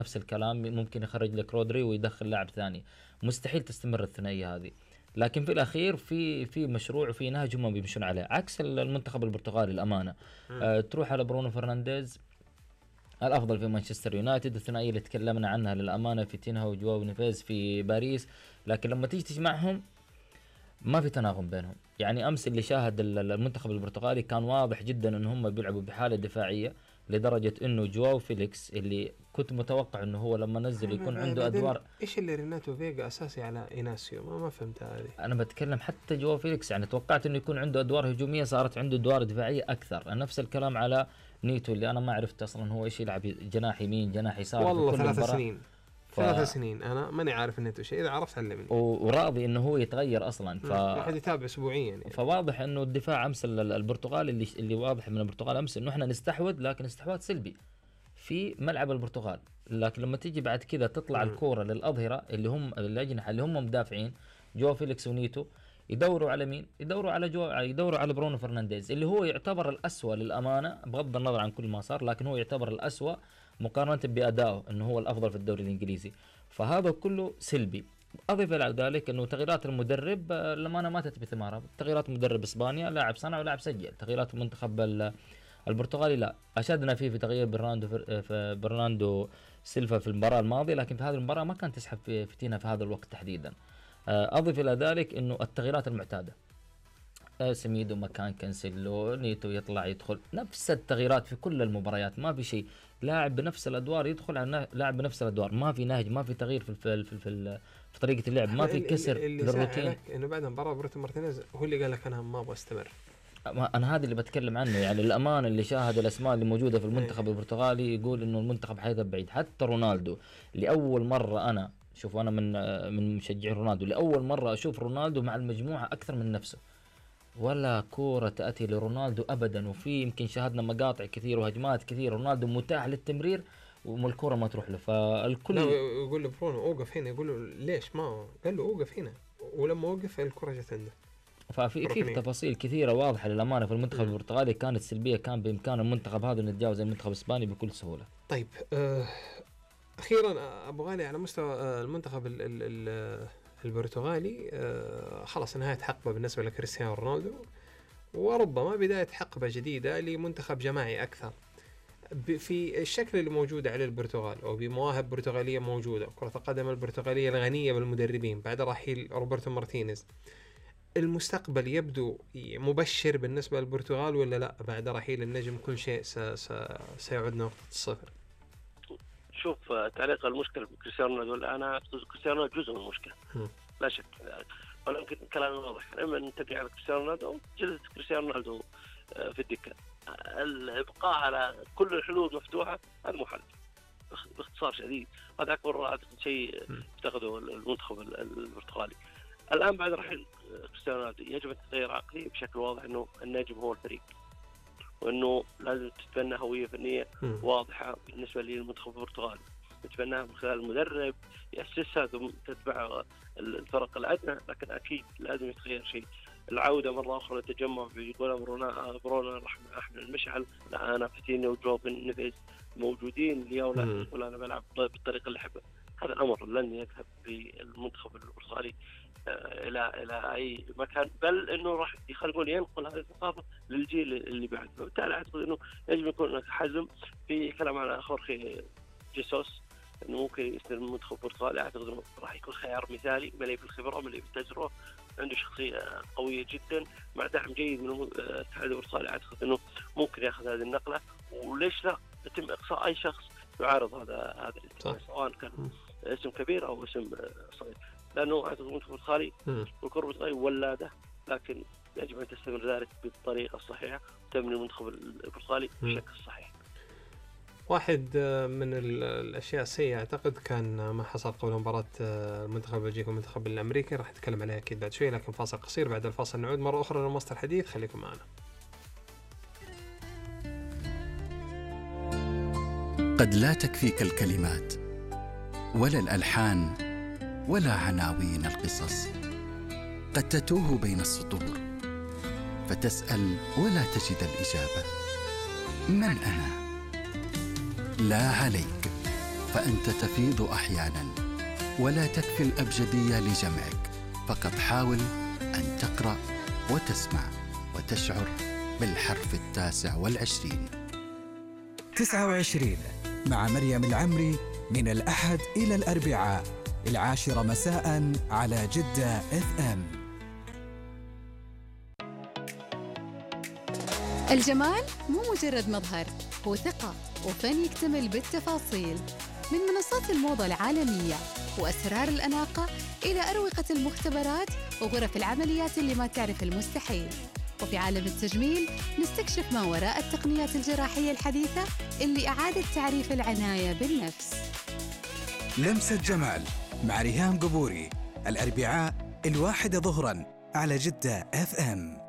نفس الكلام ممكن يخرج لك رودري ويدخل لاعب ثاني، مستحيل تستمر الثنائية هذه. لكن في الأخير في مشروع وفي نهج هم بيمشون عليه، عكس المنتخب البرتغالي الأمانة. تروح على برونو فرنانديز الأفضل في مانشستر يونايتد، الثنائية اللي تكلمنا عنها للأمانة في تينها وجواو نيفيز في باريس، لكن لما تيجي تجمعهم ما في تناغم بينهم. يعني أمس اللي شاهد المنتخب البرتغالي كان واضح جدا أن هم بيلعبوا بحالة دفاعية، لدرجة أنه جواو فيليكس اللي كنت متوقع أنه هو لما نزل يكون عنده أدوار. إيش اللي ريناتو فيجا أساسي على إيناسيو؟ ما فهمت هذه. أنا بتكلم حتى جواو فيليكس، يعني توقعت أنه يكون عنده أدوار هجومية، صارت عنده أدوار دفاعية أكثر. نفس الكلام على نيتو اللي أنا ما عرفت أصلا هو إيش يلعب، جناح يمين جناح يسار. والله 3 سنين 3 سنين أنا ماني عارف نيتو شيء، إذا عرفت علمني. وراضي إنه هو يتغير أصلا. واحد يتابع أسبوعيا يعني. فواضح إنه الدفاع أمس البرتغال اللي واضح من البرتغال أمس إنه إحنا نستحوذ، لكن استحواذ سلبي في ملعب البرتغال. لكن لما تيجي بعد كذا تطلع الكورة للأظهرة اللي هم الأجنحة اللي هم مدافعين، جو فيليكس ونيتو، يدوروا على مين؟ يدوروا على برونو فرنانديز اللي هو يعتبر الأسوأ للأمانة، بغض النظر عن كل ما صار، لكن هو يعتبر الأسوأ مقارنة بأدائه إنه هو الأفضل في الدوري الإنجليزي. فهذا كله سلبي. أضف إلى ذلك إنه تغييرات المدرب لما ما تثبت ثمارها. تغييرات مدرب إسبانيا لاعب صنع ولاعب سجل، تغييرات المنتخب البرتغالي لا. أشدنا فيه في تغيير برناندو سيلفا في المباراة الماضية، لكن في هذه المباراة ما كان تسحب في تينا في هذا الوقت تحديدا. أضف إلى ذلك إنه التغييرات المعتادة، سميدو مكان كانسيلو، نيتو يطلع يدخل، نفس التغييرات في كل المباريات، ما في شيء لاعب بنفس الأدوار يدخل على لاعب بنفس الأدوار، ما في نهج، ما في تغيير في طريقة اللعب، ما في كسر للروتين. إنه بعد مباراة بروتو مارتينيز هو اللي قال لك أنا ما أبغى أستمر. أنا هذا اللي بتكلم عنه، يعني الأمان اللي شاهد الأسماء اللي موجودة في المنتخب البرتغالي يقول إنه المنتخب حيذهب بعيد. حتى رونالدو لأول مرة، أنا شوف أنا من مشجعين رونالدو، لأول مرة أشوف رونالدو مع المجموعة أكثر من نفسه، ولا كورة تأتي لرونالدو أبدا. وفي يمكن شاهدنا مقاطع كثير وهجمات كثير رونالدو متاح للتمرير والكورة ما تروح له. فالكل يقول له برونو أوقف هنا، يقول له ليش ما قال له أوقف هنا، ولما وقف الكرة جت عنده. ففي تفاصيل كثيرة واضحة للأمانة في المنتخب البرتغالي كانت سلبية، كان بإمكان المنتخب هذا أن يتجاوز المنتخب الإسباني بكل سهولة. طيب أخيرا أبو غالي، على مستوى المنتخب البرتغالي خلاص نهاية حقبة بالنسبة لكريستيانو رونالدو، وربما بداية حقبة جديدة لمنتخب جماعي أكثر في الشكل اللي موجود على البرتغال، أو بمواهب برتغالية موجودة. كرة القدم البرتغالية الغنية بالمدربين بعد رحيل روبرتو مارتينيز، المستقبل يبدو مبشر بالنسبة للبرتغال ولا لا؟ بعد رحيل النجم كل شيء سيعود نقطة الصفر. شوف تعليق المشكلة بكريستيانو رونالدو، أنا كريستيانو جزء من المشكلة لا شك، ولكن كلام واضح. لما ننتقل على كريستيانو رونالدو، جلست كريستيانو رونالدو في الدكة، الإبقاء على كل الحلول مفتوحة هذا محال باختصار شديد. هذا أكبر أعتقد شيء افتقده المنتخب البرتغالي الآن بعد رحيل كريستيانو رونالدو. يجب تغيير عقلي بشكل واضح، إنه النجم هو الفريق، وإنه لازم تتبنى هوية فنية واضحة بالنسبة للمنتخب البرتغالي، تتبناها من خلال المدرب يأسسها ثم تتبع الفرق الأدنى. لكن أكيد لازم يتغير شيء. العودة مرة أخرى للتجمع بيقول برونو راح أحمل المشعل، لا أنا فتيني وجو نيفيز موجودين اليوم، ولا أنا بلعب بالطريقة اللي أحبها. هذا الأمر لن يذهب في المنتخب البرتغالي إلى أي مكان، بل إنه راح يخلقون ينقل هذه الثقافة للجيل اللي بعد. وبالتالي أعتقد إنه يجب يكون هناك حزم في كلام على خورخي جيسوس إنه ممكن يستلم المنتخب البرتغالي. أعتقد إنه راح يكون خيار مثالي، مليء بالخبرة مليء بالتجربة، عنده شخصية قوية جدا مع دعم جيد من الاتحاد البرتغالي. أعتقد إنه ممكن يأخذ هذه النقلة، وليش لا يتم إقصاء أي شخص يعارض هذا الاتجاه، سواء كان اسم كبير أو اسم صغير، لأنه أعتقد المنتخب البرتغالي والكرة البرتغالية ولادة، لكن يجب أن تستمر ذلك بالطريقة الصحيحة وتبني المنتخب البرتغالي بشكل صحيح. واحد من الأشياء السيئة أعتقد كان ما حصل قبل مباراة المنتخب البلجيكي والمنتخب الأمريكي، راح نتكلم عليها أكيد بعد شوي، لكن فاصل قصير. بعد الفاصل نعود مرة أخرى لمصدر الحديث، خليكم معنا. قد لا تكفيك الكلمات ولا الألحان ولا عناوين القصص، قد تتوه بين السطور فتسأل ولا تجد الإجابة. من أنا؟ لا عليك، فأنت تفيض أحياناً، ولا تكفي الأبجدية لجمعك، فقط حاول أن تقرأ وتسمع وتشعر بالحرف 29. 29 مع مريم العمري من الأحد إلى الأربعاء 10 مساء على جدة FM. الجمال مو مجرد مظهر، هو ثقة وفن يكتمل بالتفاصيل. من منصات الموضة العالمية وأسرار الأناقة إلى أروقة المختبرات وغرف العمليات اللي ما تعرف المستحيل. وفي عالم التجميل نستكشف ما وراء التقنيات الجراحية الحديثة اللي أعادت تعريف العناية بالنفس. لمسة جمال مع ريهام قبوري الأربعاء 1 ظهراً على جدة FM.